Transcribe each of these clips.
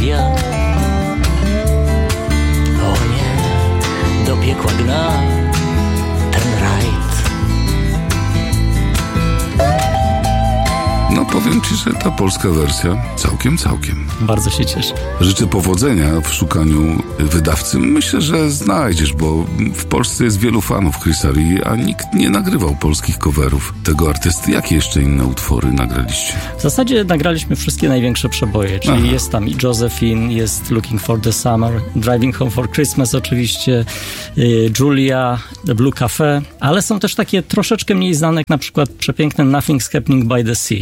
radia. O nie, do piekła gna ten rajd. No powiem ci, że ta polska wersja całkiem. Bardzo się cieszę. Życzę powodzenia w szukaniu wydawcy. Myślę, że znajdziesz, bo w Polsce jest wielu fanów Chrisa Rea, a nikt nie nagrywał polskich coverów tego artysty. Jakie jeszcze inne utwory nagraliście? W zasadzie nagraliśmy wszystkie największe przeboje, czyli jest tam i Josephine, jest Looking for the Summer, Driving Home for Christmas oczywiście, Julia, The Blue Cafe, ale są też takie troszeczkę mniej znane, jak na przykład przepiękne Nothing's Happening by the Sea.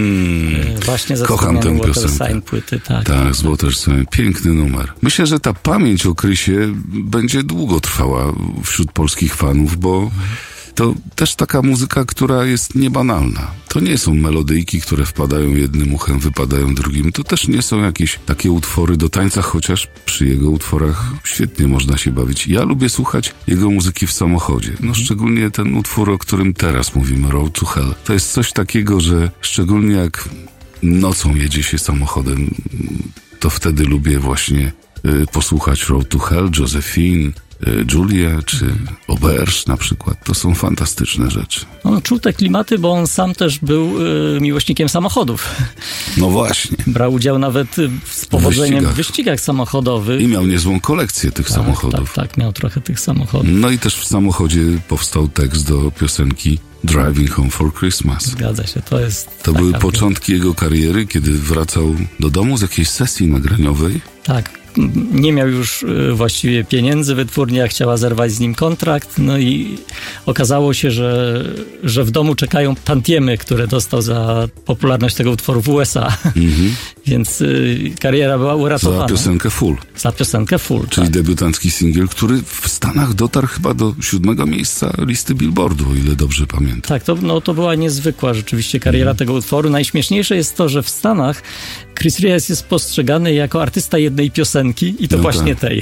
Właśnie ze Kocham tę piosenkę. Płyty, tak. Tak, z Waterside. Piękny numer. Myślę, że ta pamięć o Chrisie będzie długo trwała wśród polskich fanów, bo to też taka muzyka, która jest niebanalna. To nie są melodyjki, które wpadają jednym uchem, wypadają drugim. To też nie są jakieś takie utwory do tańca, chociaż przy jego utworach świetnie można się bawić. Ja lubię słuchać jego muzyki w samochodzie. No szczególnie ten utwór, o którym teraz mówimy, Road to Hell. To jest coś takiego, że szczególnie jak nocą jedzie się samochodem, to wtedy lubię właśnie posłuchać Road to Hell, Josephine, Julia czy Auberge na przykład. To są fantastyczne rzeczy. On czuł te klimaty, bo on sam też był miłośnikiem samochodów. No właśnie. Brał udział nawet z powodzeniem w wyścigach samochodowych. I miał niezłą kolekcję tych samochodów. Tak, miał trochę tych samochodów. No i też w samochodzie powstał tekst do piosenki Driving Home for Christmas. Zgadza się, to były początki jego kariery, kiedy wracał do domu z jakiejś sesji nagraniowej. Tak. Nie miał już właściwie pieniędzy, wytwórnia chciała zerwać z nim kontrakt, no i okazało się, że w domu czekają tantiemy, które dostał za popularność tego utworu w USA. Więc kariera była uratowana. Za piosenkę Full. Czyli debiutancki singiel, który w Stanach dotarł chyba do 7. miejsca listy Billboardu, o ile dobrze pamiętam. Tak, to była niezwykła rzeczywiście kariera tego utworu. Najśmieszniejsze jest to, że w Stanach Chris Rea jest postrzegany jako artysta jednej piosenki i to właśnie tej.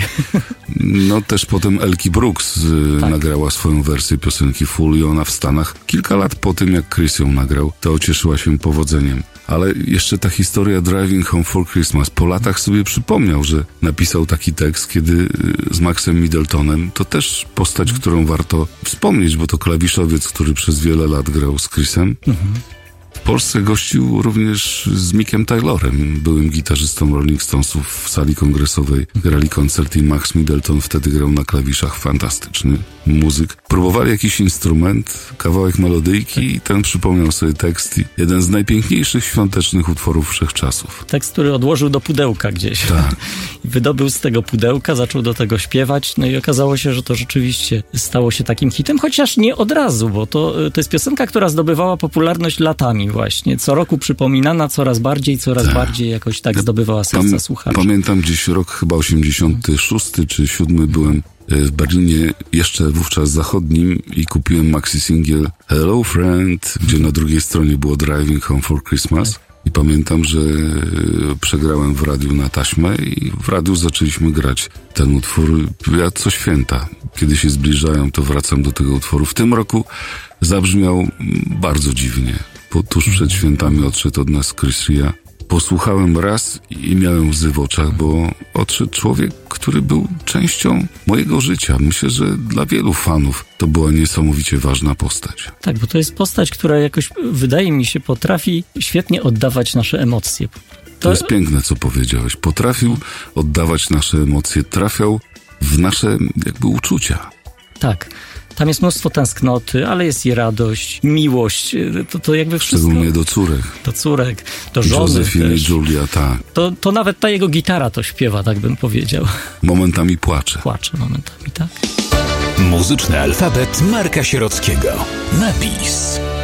No też potem Elkie Brooks nagrała swoją wersję piosenki Full i ona w Stanach kilka lat po tym, jak Chris ją nagrał, to cieszyła się powodzeniem. Ale jeszcze ta historia Driving Home for Christmas. Po latach sobie przypomniał, że napisał taki tekst, kiedy z Maxem Middletonem, to też postać, którą warto wspomnieć, bo to klawiszowiec, który przez wiele lat grał z Chrisem. W Polsce gościł również z Mickiem Taylorem, byłym gitarzystą Rolling Stonesów. W sali kongresowej grali koncert i Max Middleton wtedy grał na klawiszach. Fantastyczny muzyk. Próbowali jakiś instrument, kawałek melodyjki i ten przypomniał sobie tekst i jeden z najpiękniejszych świątecznych utworów wszechczasów. Tekst, który odłożył do pudełka gdzieś. Tak. I wydobył z tego pudełka, zaczął do tego śpiewać, no i okazało się, że to rzeczywiście stało się takim hitem, chociaż nie od razu, bo to jest piosenka, która zdobywała popularność latami właśnie. Co roku przypominana coraz bardziej jakoś tak zdobywała serca słuchaczy. Pamiętam gdzieś rok chyba 86 czy 7 byłem w Berlinie, jeszcze wówczas zachodnim i kupiłem maxi singiel Hello Friend, gdzie na drugiej stronie było Driving Home for Christmas. I pamiętam, że przegrałem w radiu na taśmę i w radiu zaczęliśmy grać ten utwór. Ja co święta, kiedy się zbliżają, to wracam do tego utworu. W tym roku zabrzmiał bardzo dziwnie. Tuż przed świętami odszedł od nas Chris Rea. Posłuchałem raz i miałem łzy w oczach, bo odszedł człowiek, który był częścią mojego życia. Myślę, że dla wielu fanów to była niesamowicie ważna postać. Tak, bo to jest postać, która jakoś, wydaje mi się, potrafi świetnie oddawać nasze emocje. To jest piękne, co powiedziałeś. Potrafił oddawać nasze emocje, trafiał w nasze jakby uczucia. Tak. Tam jest mnóstwo tęsknoty, ale jest i radość, miłość, to jakby wszystko. Szczególnie do córek. Do żony Josephine też. i Julia, tak. To nawet ta jego gitara to śpiewa, tak bym powiedział. Momentami płacze. Płacze momentami, tak. Muzyczny alfabet Marka Sierockiego. Napis.